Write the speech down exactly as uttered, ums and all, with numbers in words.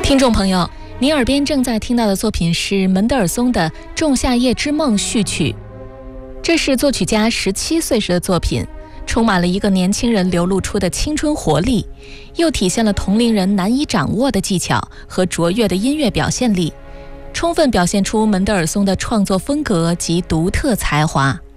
听众朋友，您耳边正在听到的作品是门德尔松的《仲夏夜之梦》序曲。这是作曲家十七岁时的作品，充满了一个年轻人流露出的青春活力，又体现了同龄人难以掌握的技巧和卓越的音乐表现力，充分表现出门德尔松的创作风格及独特才华。